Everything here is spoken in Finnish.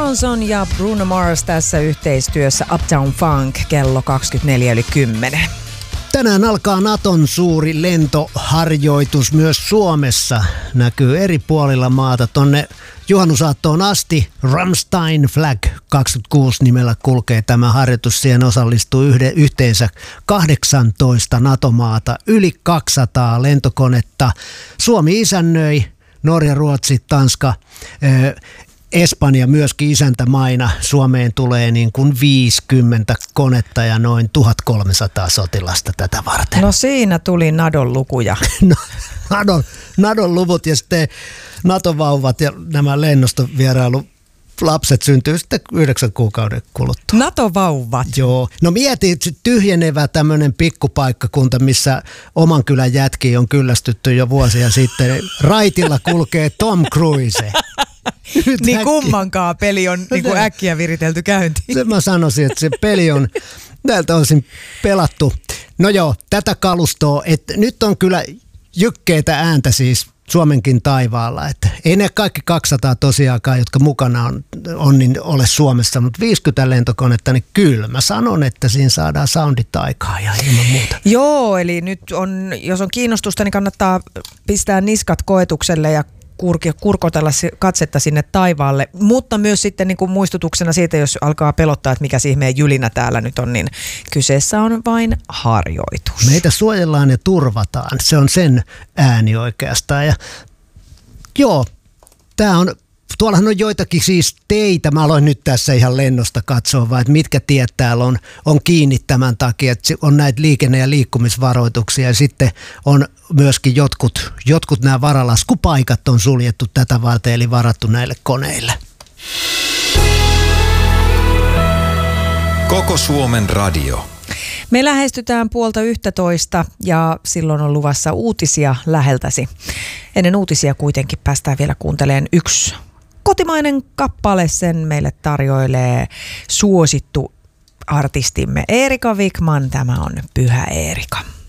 Johnson ja Bruno Mars tässä yhteistyössä Uptown Funk kello 24:10. Tänään alkaa Naton suuri lentoharjoitus myös Suomessa. Näkyy eri puolilla maata tonne juhannusaattoon asti. Ramstein Flag 26 nimellä kulkee tämä harjoitus. Siihen osallistuu yhteensä 18 NATO-maata, yli 200 lentokonetta. Suomi isännöi, Norja, Ruotsi, Tanska, Espanja myöskin isäntämaina. Suomeen tulee niin kuin 50 konetta ja noin 1300 sotilasta tätä varten. No siinä tuli Nadon lukuja. Nadon luvut ja sitten NATO-vauvat ja nämä lennostovierailu lapset syntyy sitten 9 kuukauden kuluttua. NATO-vauvat? Joo. No mieti, tyhjenevä tämmöinen pikkupaikkakunta, missä oman kylän jätkiin on kyllästytty jo vuosia sitten. Raitilla kulkee Tom Cruise. Niin kummankaan peli on niin kuin äkkiä viritelty käyntiin. Se mä sanoisin, että se peli on näiltä osin pelattu. No joo, tätä kalustoa, että nyt on kyllä jykkeitä ääntä siis Suomenkin taivaalla. Että ei ne kaikki 200 tosiaankaan, jotka mukana on niin ole Suomessa, mutta 50 lentokonetta, niin kyllä mä sanon, että siinä saadaan soundit aikaa ja ilman muuta. Joo, eli nyt on, jos on kiinnostusta, niin kannattaa pistää niskat koetukselle ja kurkotella katsetta sinne taivaalle, mutta myös sitten niin kuin muistutuksena siitä, jos alkaa pelottaa, että mikä ihmeen jylinä täällä nyt on, niin kyseessä on vain harjoitus. Meitä suojellaan ja turvataan, se on sen ääni oikeastaan. Ja joo, tää on, tuollahan on joitakin siis teitä, mä aloin nyt tässä ihan lennosta katsoa, vaan että mitkä tiet täällä on kiinni tämän takia, että on näitä liikenne- ja liikkumisvaroituksia ja sitten on myöskin jotkut nämä varalaskupaikat on suljettu tätä varten, eli varattu näille koneille. Koko Suomen radio. Me lähestytään 11:30 ja silloin on luvassa uutisia läheltäsi. Ennen uutisia kuitenkin päästään vielä kuuntelemaan yksi kotimainen kappale. Sen meille tarjoilee suosittu artistimme Eerika Wikman. Tämä on Pyhä Eerika.